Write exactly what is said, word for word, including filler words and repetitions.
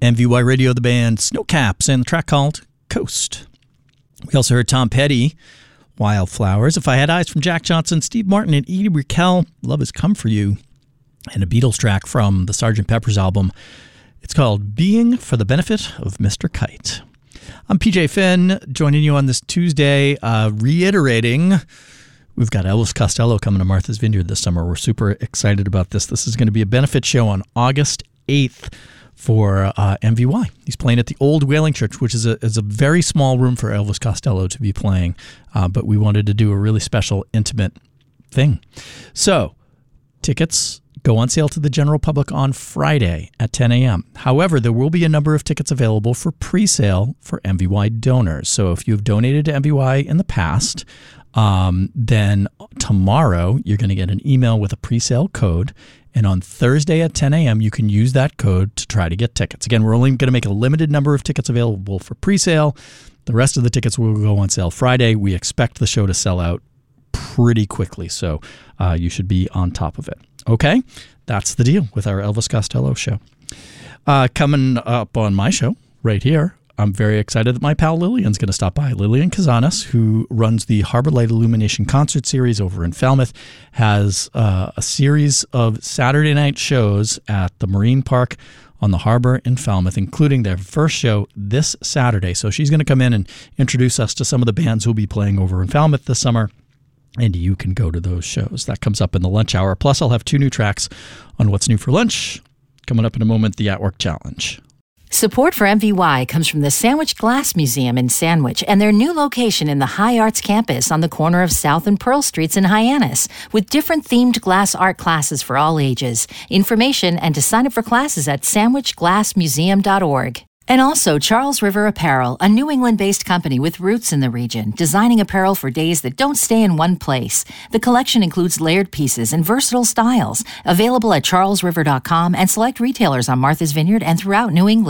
M V Y Radio, the band Snowcaps, and the track called Coast. We also heard Tom Petty, Wildflowers. If I Had Eyes from Jack Johnson, Steve Martin, and Edie Brickell, Love Has Come For You, and a Beatles track from the Sergeant Pepper's album. It's called Being for the Benefit of Mister Kite. I'm P J Finn, joining you on this Tuesday, uh, reiterating we've got Elvis Costello coming to Martha's Vineyard this summer. We're super excited about this. This is going to be a benefit show on August eighth for uh, M V Y. He's playing at the Old Whaling Church, which is a, is a very small room for Elvis Costello to be playing, uh, but we wanted to do a really special, intimate thing. So, tickets go on sale to the general public on Friday at ten a.m. However, there will be a number of tickets available for pre-sale for M V Y donors. So if you've donated to M V Y in the past, um, then tomorrow you're going to get an email with a pre-sale code. And on Thursday at ten a.m., you can use that code to try to get tickets. Again, we're only going to make a limited number of tickets available for pre-sale. The rest of the tickets will go on sale Friday. We expect the show to sell out pretty quickly, so uh, you should be on top of it. Okay, that's the deal with our Elvis Costello show. Uh, coming up on my show right here, I'm very excited that my pal Lillian's going to stop by. Lillian Kazanis, who runs the Harbor Light Illumination Concert Series over in Falmouth, has uh, a series of Saturday night shows at the Marine Park on the harbor in Falmouth, including their first show this Saturday. So she's going to come in and introduce us to some of the bands who'll be playing over in Falmouth this summer. And you can go to those shows. That comes up in the lunch hour. Plus, I'll have two new tracks on What's New for Lunch. Coming up in a moment, the At Work Challenge. Support for M V Y comes from the Sandwich Glass Museum in Sandwich and their new location in the High Arts Campus on the corner of South and Pearl Streets in Hyannis, with different themed glass art classes for all ages. Information and to sign up for classes at sandwich glass museum dot org. And also Charles River Apparel, a New England-based company with roots in the region, designing apparel for days that don't stay in one place. The collection includes layered pieces and versatile styles, available at charles river dot com and select retailers on Martha's Vineyard and throughout New England.